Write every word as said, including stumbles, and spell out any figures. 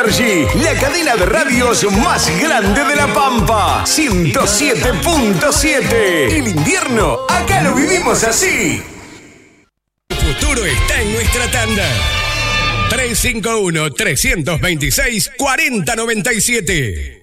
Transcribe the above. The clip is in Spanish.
Energy, la cadena de radios más grande de La Pampa. ciento siete punto siete. El invierno, acá lo vivimos así. El futuro está en nuestra tanda. tres cinco uno, tres dos seis, cuatro cero nueve siete.